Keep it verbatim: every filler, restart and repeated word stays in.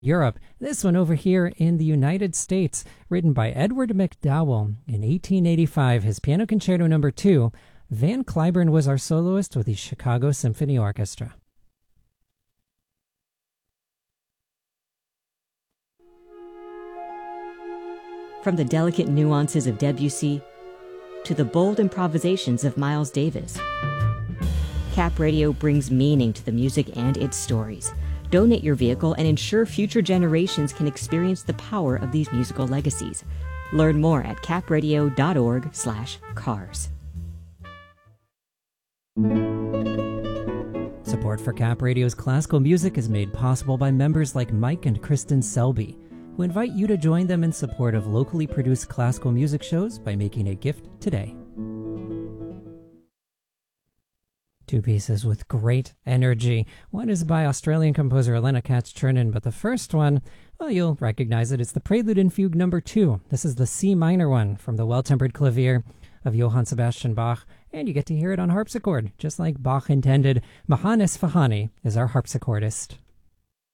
Europe. This one over here in the United States, written by Edward MacDowell in eighteen eighty-five, his Piano Concerto number two. Van Cliburn was our soloist with the Chicago Symphony Orchestra. From the delicate nuances of Debussy to the bold improvisations of Miles Davis, Cap Radio brings meaning to the music and its stories. Donate your vehicle and ensure future generations can experience the power of these musical legacies. Learn more at capradio dot org slash cars. Support for Cap Radio's classical music is made possible by members like Mike and Kristen Selby, who invite you to join them in support of locally produced classical music shows by making a gift today. Two pieces with great energy. One is by Australian composer Elena Katz-Chernin, but the first one, well, you'll recognize it. It's the Prelude and Fugue number two. This is the C minor one from the Well-Tempered Clavier of Johann Sebastian Bach, and you get to hear it on harpsichord, just like Bach intended. Mahan Esfahani is our harpsichordist.